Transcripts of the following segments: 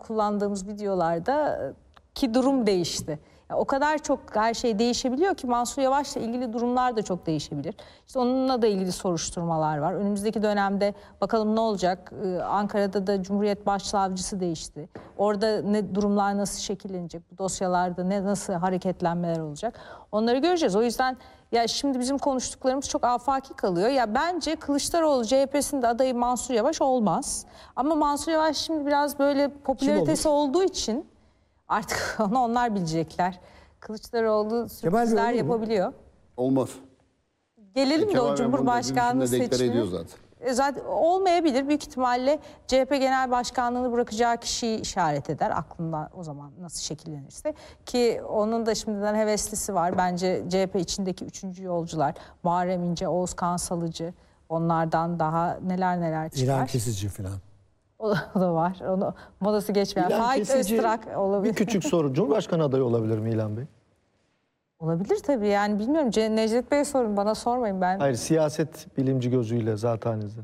kullandığımız videolarda ki durum değişti. O kadar çok her şey değişebiliyor ki Mansur Yavaş'la ilgili durumlar da çok değişebilir. İşte onunla da ilgili soruşturmalar var. Önümüzdeki dönemde bakalım ne olacak? Ankara'da da Cumhuriyet Başsavcısı değişti. Orada ne durumlar nasıl şekillenecek? Bu dosyalarda nasıl hareketlenmeler olacak? Onları göreceğiz. O yüzden ya şimdi bizim konuştuklarımız çok afaki kalıyor. Ya bence Kılıçdaroğlu CHP'sinde adayı Mansur Yavaş olmaz. Ama Mansur Yavaş şimdi biraz böyle popülaritesi olduğu için artık onu onlar bilecekler. Kılıçdaroğlu sürprizler yapabiliyor. Olmaz. Gelelim de o Cumhurbaşkanlığı seçimi. Zaten olmayabilir. Büyük ihtimalle CHP Genel Başkanlığı'nı bırakacağı kişiyi işaret eder. Aklında o zaman nasıl şekillenirse. Ki onun da şimdiden heveslisi var. Bence CHP içindeki üçüncü yolcular. Muharrem İnce, Oğuzkan Salıcı. Onlardan daha neler çıkar. İlhan Kesici falan. O da var. Onu modası geçmeyen. Faik Öztürk olabilir. Bir küçük soru. Cumhurbaşkanı adayı olabilir mi İlhan Bey? Olabilir tabii, yani bilmiyorum. Necdet Bey'e sorun, bana sormayın ben. Hayır, siyaset bilimci gözüyle zatenizde.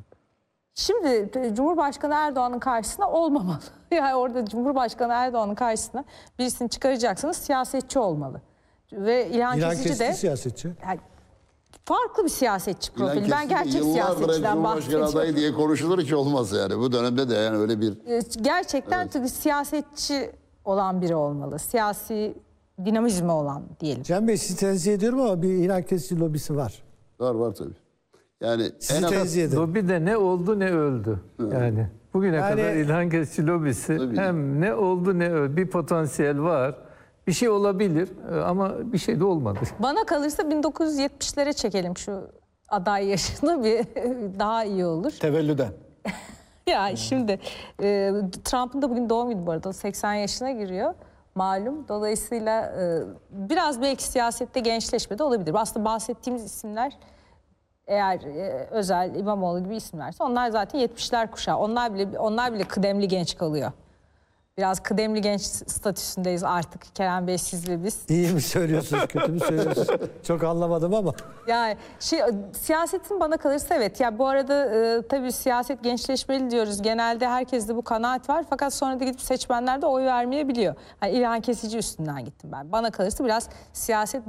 Şimdi Cumhurbaşkanı Erdoğan'ın karşısına olmamalı. Yani orada Cumhurbaşkanı Erdoğan'ın karşısına birisini çıkaracaksınız, siyasetçi olmalı. Ve İlhan Kesici de siyasetçi. Yani farklı bir siyasetçi profili. Ben gerçek siyasetçiden bahsediyorum. Adayı diye konuşulur, hiç olmaz yani. Bu dönemde de yani öyle bir... Gerçekten siyasetçi olan biri olmalı. Siyasi dinamizmi olan diyelim. Cem Bey, sizi tenzih ediyorum ama bir İlhan Kesici lobisi var. Var tabii. Yani sizi tenzih ederim. Lobi de ne oldu ne öldü. Yani bugüne kadar İlhan Kesici lobisi hem ne oldu ne öldü. Bir potansiyel var. Bir şey olabilir ama bir şey de olmadı. Bana kalırsa 1970'lere çekelim şu aday yaşını, bir daha iyi olur. Tevellüden. Ya şimdi Trump'ın da bugün doğum günü bu arada. 80 yaşına giriyor malum. Dolayısıyla biraz belki siyasette gençleşme de olabilir. Aslında bahsettiğimiz isimler eğer Özel, İmamoğlu gibi isimlerse onlar zaten 70'ler kuşağı. Onlar bile kıdemli genç kalıyor. Biraz kıdemli genç statüsündeyiz artık Kerem Bey, siz ve biz. İyi mi söylüyorsunuz, kötü mü söylüyorsunuz? Çok anlamadım ama. Yani siyasetin bana kalırsa evet. Ya bu arada tabii siyaset gençleşmeli diyoruz. Genelde herkeste bu kanaat var. Fakat sonra da gidip seçmenler de oy vermeyebiliyor. Yani İlhan Kesici üstünden gittim ben. Bana kalırsa biraz siyaset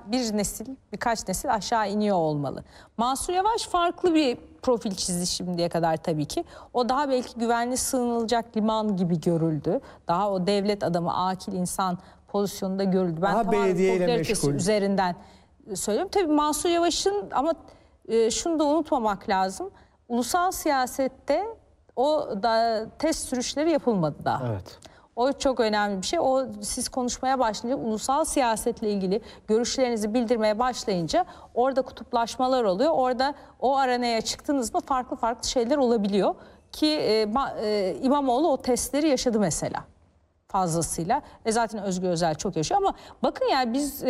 birkaç nesil aşağı iniyor olmalı. Mansur Yavaş farklı bir profil çizdi şimdiye kadar tabii ki. O daha belki güvenli sığınılacak liman gibi görüldü. Daha o devlet adamı, akil insan pozisyonunda görüldü. Ben daha belediyeyle meşgul üzerinden söylüyorum. Tabii Mansur Yavaş'ın ama şunu da unutmamak lazım. Ulusal siyasette o da test sürüşleri yapılmadı daha. Evet. O çok önemli bir şey. O siz konuşmaya başlayınca, ulusal siyasetle ilgili görüşlerinizi bildirmeye başlayınca orada kutuplaşmalar oluyor. Orada o arenaya çıktınız mı farklı şeyler olabiliyor. Ki İmamoğlu o testleri yaşadı mesela fazlasıyla. Zaten Özgür Özel çok yaşıyor ama bakın yani biz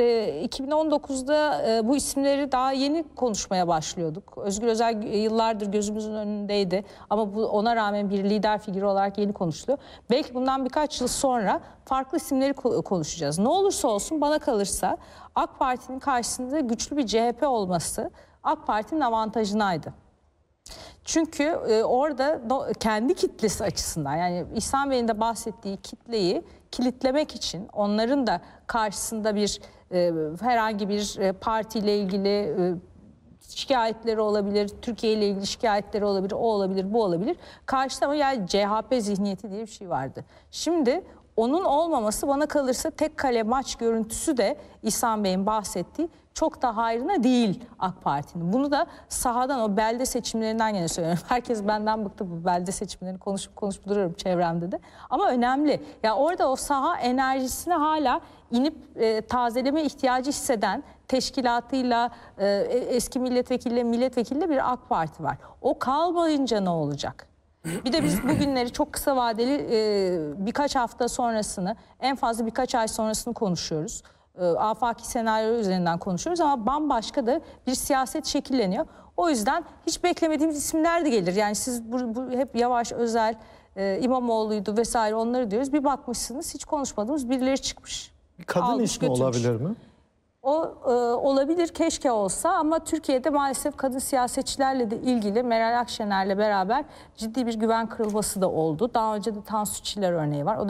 2019'da bu isimleri daha yeni konuşmaya başlıyorduk. Özgür Özel yıllardır gözümüzün önündeydi ama ona rağmen bir lider figürü olarak yeni konuşuluyor. Belki bundan birkaç yıl sonra farklı isimleri konuşacağız. Ne olursa olsun bana kalırsa AK Parti'nin karşısında güçlü bir CHP olması AK Parti'nin avantajınaydı. Çünkü orada kendi kitlesi açısından, yani İhsan Bey'in de bahsettiği kitleyi kilitlemek için, onların da karşısında bir herhangi bir partiyle ilgili şikayetleri olabilir, Türkiye ile ilgili şikayetleri olabilir, o olabilir, bu olabilir. Karşıda ama yani CHP zihniyeti diye bir şey vardı. Şimdi onun olmaması bana kalırsa tek kale maç görüntüsü de İhsan Bey'in bahsettiği çok da hayrına değil AK Parti'nin. Bunu da sahadan, o belde seçimlerinden gene söylüyorum. Herkes benden bıktı, bu belde seçimlerini konuşup duruyorum çevremde de. Ama önemli. Ya orada o saha enerjisini hala inip tazeleme ihtiyacı hisseden teşkilatıyla, eski milletvekiliyle bir AK Parti var. O kalmayınca ne olacak? Bir de biz bugünleri çok kısa vadeli birkaç hafta sonrasını, en fazla birkaç ay sonrasını konuşuyoruz. Afaki senaryo üzerinden konuşuyoruz ama bambaşka da bir siyaset şekilleniyor. O yüzden hiç beklemediğimiz isimler de gelir. Yani siz bu hep Yavaş, Özel, İmamoğlu'ydu vesaire onları diyoruz. Bir bakmışsınız hiç konuşmadığımız birileri çıkmış. Bir kadın ismi olabilir mi? O olabilir, keşke olsa ama Türkiye'de maalesef kadın siyasetçilerle de ilgili Meral Akşener'le beraber ciddi bir güven kırılması da oldu. Daha önce de Tansu Çiller örneği var. O da